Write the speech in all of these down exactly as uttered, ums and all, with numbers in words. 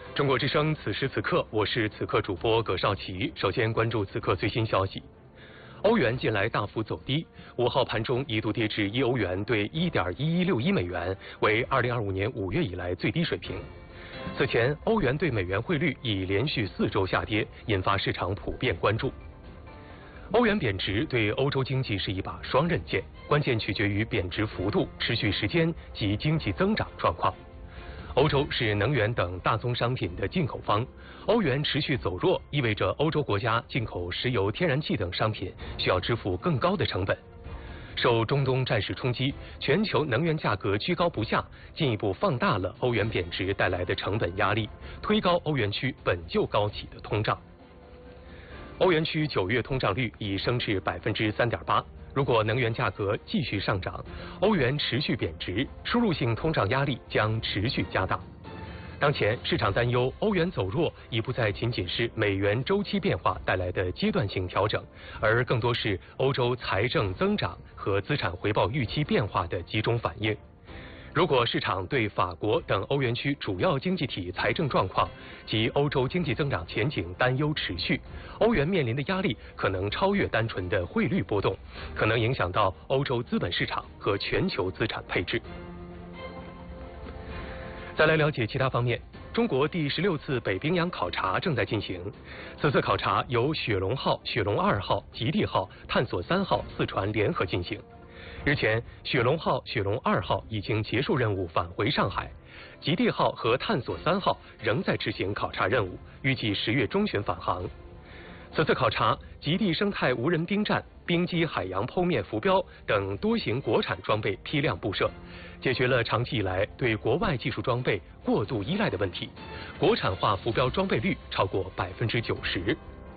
中国之声，此时此刻，我是此刻主播葛少奇。首先关注此刻最新消息。欧元近来大幅走低，五号盘中一度跌至一欧元兑一点一一六一美元，为二零二五年五月以来最低水平。此前，欧元对美元汇率已连续四周下跌，引发市场普遍关注。欧元贬值对欧洲经济是一把双刃剑，关键取决于贬值幅度、持续时间及经济增长状况。欧洲是能源等大宗商品的进口方，欧元持续走弱，意味着欧洲国家进口石油、天然气等商品需要支付更高的成本。受中东战事冲击，全球能源价格居高不下，进一步放大了欧元贬值带来的成本压力，推高欧元区本就高企的通胀。欧元区九月通胀率已升至百分之三点八。如果能源价格继续上涨，欧元持续贬值，输入性通胀压力将持续加大。当前市场担忧欧元走弱已不再仅仅是美元周期变化带来的阶段性调整，而更多是欧洲财政增长和资产回报预期变化的集中反应。如果市场对法国等欧元区主要经济体财政状况及欧洲经济增长前景担忧持续，欧元面临的压力可能超越单纯的汇率波动，可能影响到欧洲资本市场和全球资产配置。再来了解其他方面，中国第十六次北冰洋考察正在进行。此次考察由雪龙号、雪龙二号、极地号、探索三号四船联合进行。日前，雪龙号、雪龙二号已经结束任务返回上海，极地号和探索三号仍在执行考察任务，预计十月中旬返航。此次考察，极地生态无人冰站、冰基海洋剖面浮标等多型国产装备批量布设，解决了长期以来对国外技术装备过度依赖的问题，国产化浮标装备率超过百分之九十。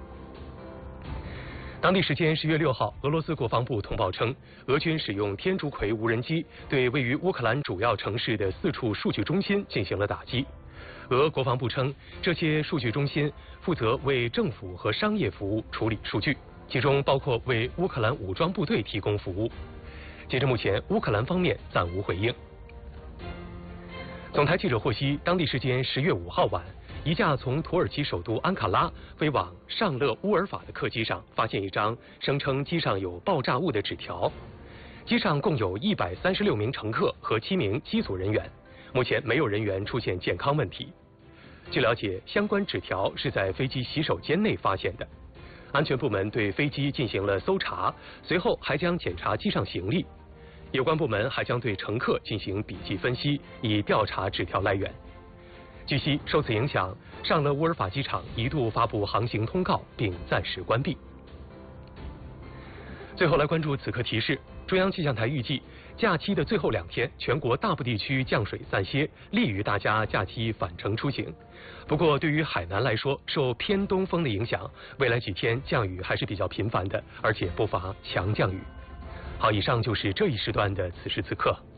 当地时间十月六号，俄罗斯国防部通报称，俄军使用天竺葵无人机对位于乌克兰主要城市的四处数据中心进行了打击。俄国防部称，这些数据中心负责为政府和商业服务处理数据，其中包括为乌克兰武装部队提供服务。截至目前，乌克兰方面暂无回应。总台记者获悉，当地时间十月五号晚，一架从土耳其首都安卡拉飞往尚勒乌尔法的客机上，发现一张声称机上有爆炸物的纸条。机上共有一百三十六名乘客和七名机组人员，目前没有人员出现健康问题。据了解，相关纸条是在飞机洗手间内发现的。安全部门对飞机进行了搜查，随后还将检查机上行李。有关部门还将对乘客进行笔迹分析，以调查纸条来源。据悉，受此影响，尚勒乌尔法机场一度发布航行通告，并暂时关闭。最后来关注此刻提示：中央气象台预计，假期的最后两天，全国大部地区降水散歇，利于大家假期返程出行。不过，对于海南来说，受偏东风的影响，未来几天降雨还是比较频繁的，而且不乏强降雨。好，以上就是这一时段的此时此刻。